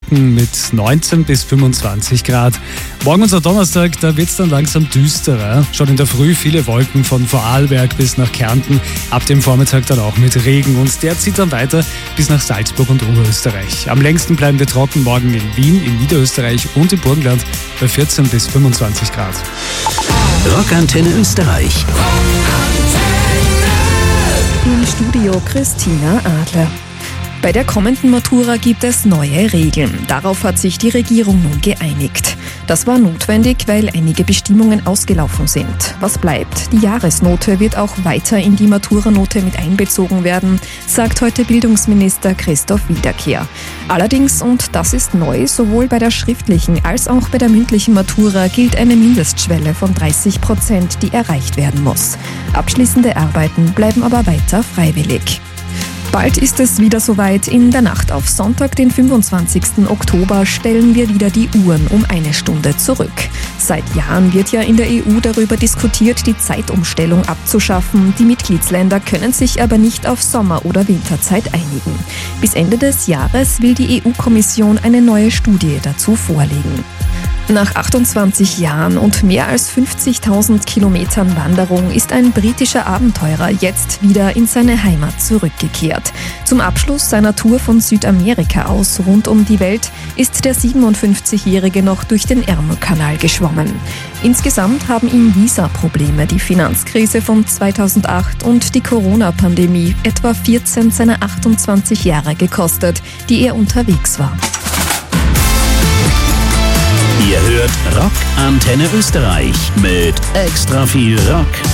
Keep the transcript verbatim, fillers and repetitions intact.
trocken mit neunzehn bis fünfundzwanzig Grad. Morgen unser Donnerstag, da wird es dann langsam düsterer. Schon in der Früh viele Wolken von Vorarlberg bis nach Kärnten. Ab dem Vormittag dann auch mit Regen und der zieht dann weiter bis nach Salzburg und Oberösterreich. Am längsten bleiben wir trocken morgen in Wien, in Niederösterreich und im Burgenland bei vierzehn bis fünfundzwanzig Grad. Rockantenne Österreich. Im Studio Christina Adler. Bei der kommenden Matura gibt es neue Regeln. Darauf hat sich die Regierung nun geeinigt. Das war notwendig, weil einige Bestimmungen ausgelaufen sind. Was bleibt? Die Jahresnote wird auch weiter in die Maturanote mit einbezogen werden, sagt heute Bildungsminister Christoph Wiederkehr. Allerdings, und das ist neu, sowohl bei der schriftlichen als auch bei der mündlichen Matura gilt eine Mindestschwelle von dreißig Prozent, die erreicht werden muss. Abschließende Arbeiten bleiben aber weiter freiwillig. Bald ist es wieder soweit. In der Nacht auf Sonntag, den fünfundzwanzigsten Oktober, stellen wir wieder die Uhren um eine Stunde zurück. Seit Jahren wird ja in der E U darüber diskutiert, die Zeitumstellung abzuschaffen. Die Mitgliedsländer können sich aber nicht auf Sommer- oder Winterzeit einigen. Bis Ende des Jahres will die E U-Kommission eine neue Studie dazu vorlegen. Nach achtundzwanzig Jahren und mehr als fünfzigtausend Kilometern Wanderung ist ein britischer Abenteurer jetzt wieder in seine Heimat zurückgekehrt. Zum Abschluss seiner Tour von Südamerika aus rund um die Welt ist der siebenundfünfzigjährige noch durch den Ärmelkanal geschwommen. Insgesamt haben ihn Visaprobleme, die Finanzkrise von zweitausendacht und die Corona-Pandemie etwa vierzehn seiner achtundzwanzig Jahre gekostet, die er unterwegs war. Ihr hört Rockantenne Österreich mit extra viel Rock.